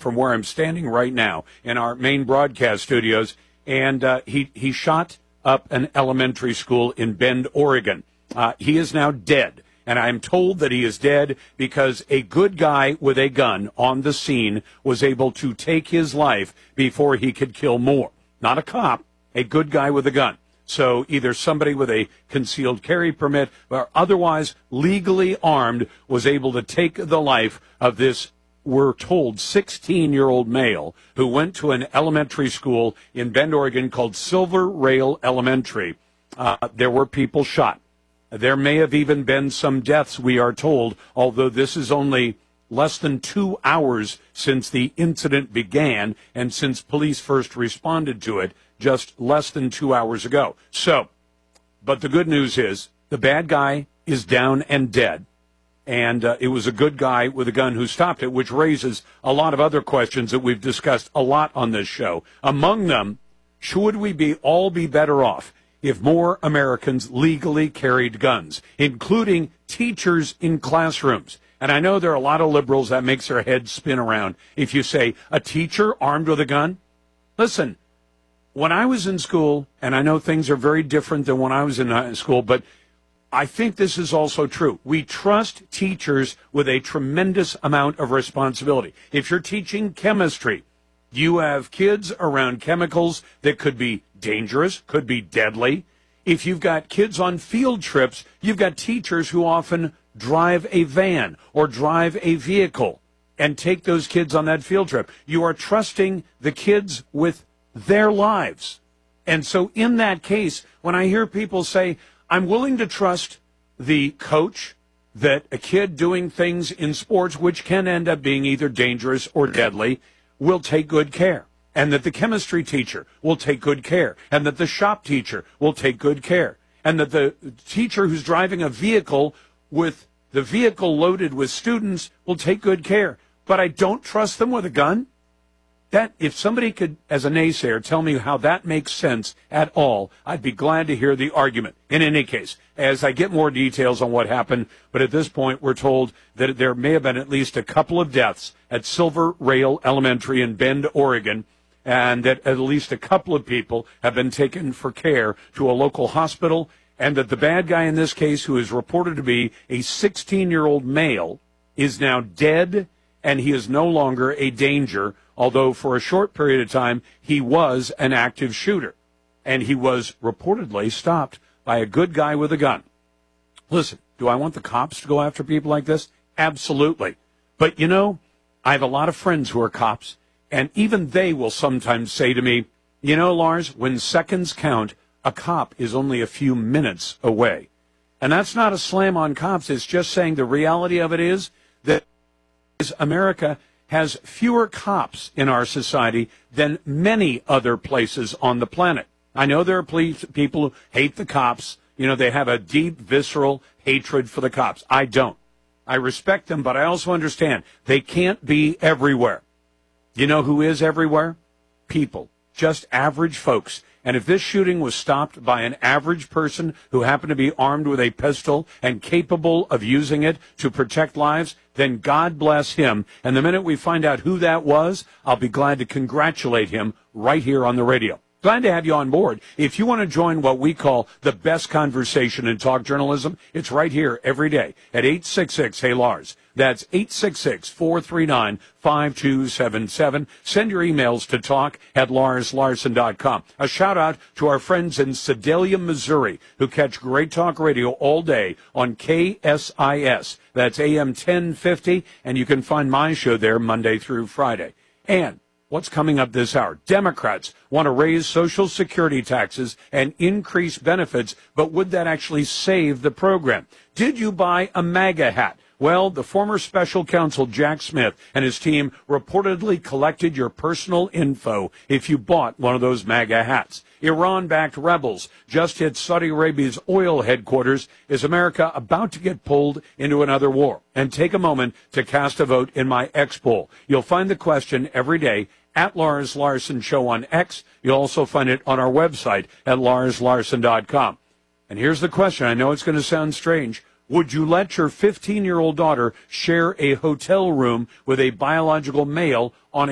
from where I'm standing right now in our main broadcast studios, and he shot up an elementary school in Bend, Oregon. He is now dead, and I'm told that he is dead because a good guy with a gun on the scene was able to take his life before he could kill more. Not a cop, a good guy with a gun. So either somebody with a concealed carry permit or otherwise legally armed was able to take the life of this, we're told, 16-year-old male who went to an elementary school in Bend, Oregon called Silver Rail Elementary. There were people shot. There may have even been some deaths, we are told, although this is only less than 2 hours since the incident began and since police first responded to it just less than 2 hours ago. So, but the good news is the bad guy is down and dead. And it was a good guy with a gun who stopped it, which raises a lot of other questions that we've discussed a lot on this show. Among them, should we all be better off if more Americans legally carried guns, including teachers in classrooms? And I know there are a lot of liberals that makes their heads spin around if you say a teacher armed with a gun. Listen, when I was in school, and I know things are very different than when I was in high school, but I think this is also true. We trust teachers with a tremendous amount of responsibility. If you're teaching chemistry, you have kids around chemicals that could be dangerous, could be deadly. If you've got kids on field trips, you've got teachers who often drive a van or drive a vehicle and take those kids on that field trip. You are trusting the kids with their lives. And so in that case, when I hear people say, I'm willing to trust the coach that a kid doing things in sports which can end up being either dangerous or deadly will take good care, and that the chemistry teacher will take good care, and that the shop teacher will take good care, and that the teacher who's driving a vehicle with the vehicle loaded with students will take good care. But I don't trust them with a gun? That, if somebody could, as a naysayer, tell me how that makes sense at all, I'd be glad to hear the argument. In any case, as I get more details on what happened, but at this point we're told that there may have been at least a couple of deaths at Silver Rail Elementary in Bend, Oregon, and that at least a couple of people have been taken for care to a local hospital, and that the bad guy in this case, who is reported to be a 16-year-old male, is now dead, and he is no longer a danger, although for a short period of time he was an active shooter, and he was reportedly stopped by a good guy with a gun. Listen, do I want the cops to go after people like this? Absolutely. But, you know, I have a lot of friends who are cops, and even they will sometimes say to me, you know, Lars, when seconds count, a cop is only a few minutes away. And that's not a slam on cops. It's just saying the reality of it is that America has fewer cops in our society than many other places on the planet. I know there are people who hate the cops. You know, they have a deep, visceral hatred for the cops. I don't. I respect them, but I also understand they can't be everywhere. You know who is everywhere? People. Just average folks. And if this shooting was stopped by an average person who happened to be armed with a pistol and capable of using it to protect lives, then God bless him. And the minute we find out who that was, I'll be glad to congratulate him right here on the radio. Glad to have you on board. If you want to join what we call the best conversation in talk journalism, it's right here every day at 866-HEY-LARS. That's 866-439-5277. Send your emails to talk@larslarson.com. A shout-out to our friends in Sedalia, Missouri, who catch Great Talk Radio all day on KSIS. That's AM 1050, and you can find my show there Monday through Friday. And what's coming up this hour? Democrats want to raise Social Security taxes and increase benefits, but would that actually save the program? Did you buy a MAGA hat? Well, the former special counsel Jack Smith and his team reportedly collected your personal info if you bought one of those MAGA hats. Iran-backed rebels just hit Saudi Arabia's oil headquarters. Is America about to get pulled into another war? And take a moment to cast a vote in my X poll. You'll find the question every day at Lars Larson Show on X. You'll also find it on our website at larslarson.com. And here's the question. I know it's going to sound strange. Would you let your 15-year-old daughter share a hotel room with a biological male on